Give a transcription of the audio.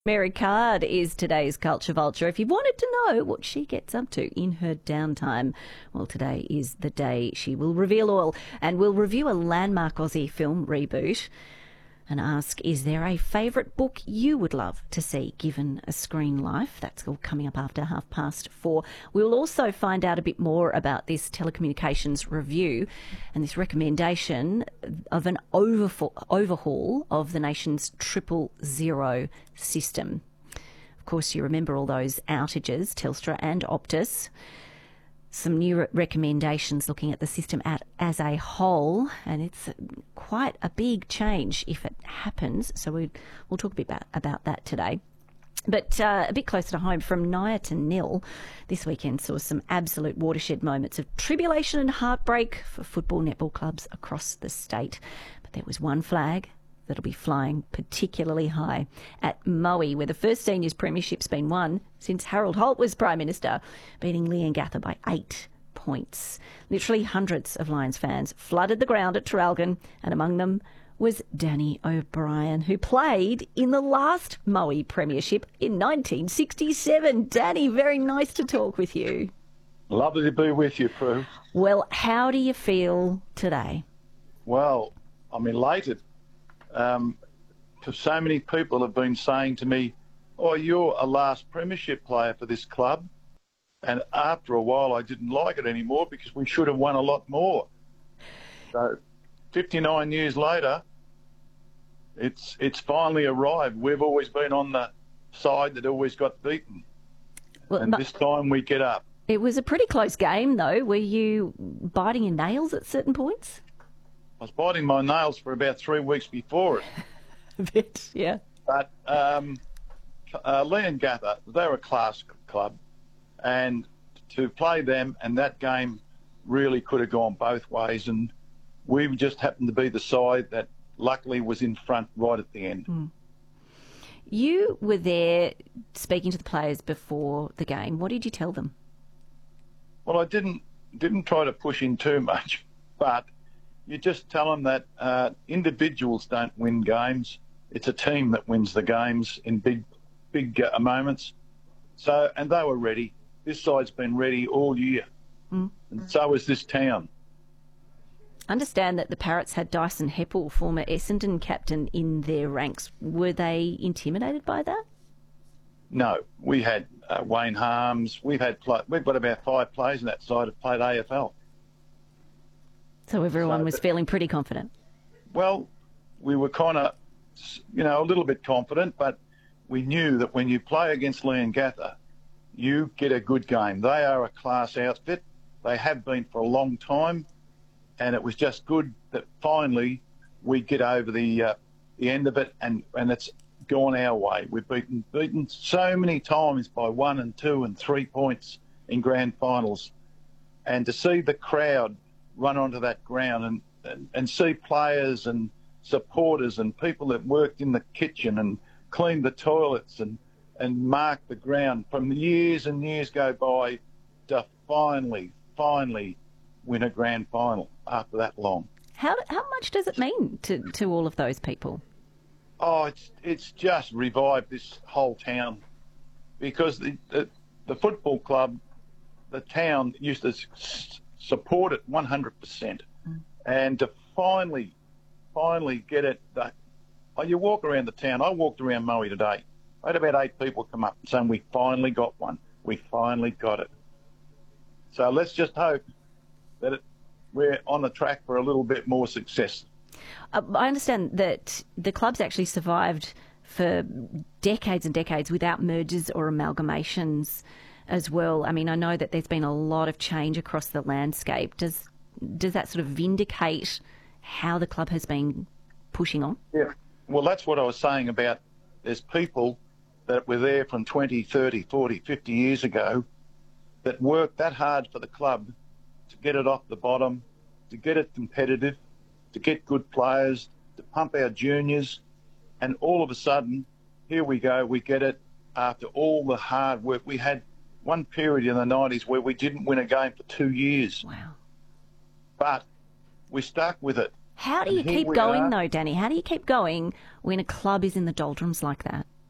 Mary Card is today's Culture Vulture. If you wanted to know what she gets up to in her downtime, well, today is the day she will reveal all, and we'll review a landmark Aussie film reboot and ask, is there a favourite book you would love to see given a screen life? That's all coming up after 4:30. We'll also find out a bit more about this telecommunications review and this recommendation of an overhaul of the nation's 000 system. Of course, you remember all those outages, Telstra and Optus. Some new recommendations looking at the system as a whole, and it's quite a big change if it happens. So we'll talk a bit about that today. But a bit closer to home, from Naya to nil, this weekend saw some absolute watershed moments of tribulation and heartbreak for football netball clubs across the state. But there was one flag that'll be flying particularly high at Moe, where the first seniors premiership's been won since Harold Holt was Prime Minister, beating Leongatha by 8 points. Literally hundreds of Lions fans flooded the ground at Traralgon, and among them was Danny O'Brien, who played in the last Moe premiership in 1967. Danny, very nice to talk with you. Lovely to be with you, Prue. Well, how do you feel today? Well, I'm elated. So many people have been saying to me, oh, you're a last premiership player for this club. And after a while, I didn't like it anymore because we should have won a lot more. So 59 years later, it's finally arrived. We've always been on the side that always got beaten. Well, and this time we get up. It was a pretty close game, though. Were you biting your nails at certain points? I was biting my nails for about 3 weeks before it. A bit, yeah. But Leongatha, they're a class club, and to play them, and that game really could have gone both ways, and we just happened to be the side that luckily was in front right at the end. Mm. You were there speaking to the players before the game. What did you tell them? Well, I didn't try to push in too much, but you just tell them that individuals don't win games. It's a team that wins the games in big moments. So, and they were ready. This side's been ready all year, and so is this town. Understand that the Parrots had Dyson Heppel, former Essendon captain, in their ranks. Were they intimidated by that? No, we had Wayne Harms. We've got about 5 players in that side who've played AFL. So everyone was feeling pretty confident? Well, we were kind of, a little bit confident, but we knew that when you play against Leongatha, you get a good game. They are a class outfit. They have been for a long time, and it was just good that finally we get over the end of it, and it's gone our way. We've beaten so many times by 1 and 2 and 3 points in grand finals, and to see the crowd run onto that ground and see players and supporters and people that worked in the kitchen and cleaned the toilets and marked the ground from the years and years go by to finally win a grand final after that long. How much does it mean to all of those people? Oh, it's just revived this whole town, because the football club, the town used to support it 100%, and to finally get it. You walk around the town. I walked around Moe today. I had about 8 people come up saying we finally got one. We finally got it. So let's just hope that we're on the track for a little bit more success. I understand that the club's actually survived for decades and decades without mergers or amalgamations as well. I mean, I know that there's been a lot of change across the landscape. Does that sort of vindicate how the club has been pushing on? Yeah. Well, that's what I was saying about there's people that were there from 20, 30, 40, 50 years ago that worked that hard for the club to get it off the bottom, to get it competitive, to get good players, to pump our juniors, and all of a sudden, here we go, we get it after all the hard work. We had one period in the 90s where we didn't win a game for 2 years. Wow. But we stuck with it. How do you keep going, though, Danny? How do you keep going when a club is in the doldrums like that?